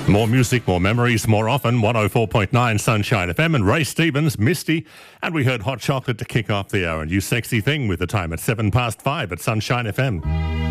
More music, more memories, more often. 104.9 Sunshine FM and Ray Stevens, Misty. And we heard Hot Chocolate to kick off the hour. And You Sexy Thing with the time at 5:07 at Sunshine FM.